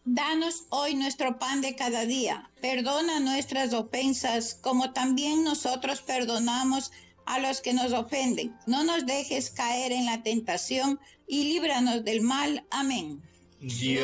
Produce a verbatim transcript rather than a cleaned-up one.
Danos hoy nuestro pan de cada día. Perdona nuestras ofensas, como también nosotros perdonamos a los que nos ofenden. No nos dejes caer en la tentación y líbranos del mal. Amén. Dios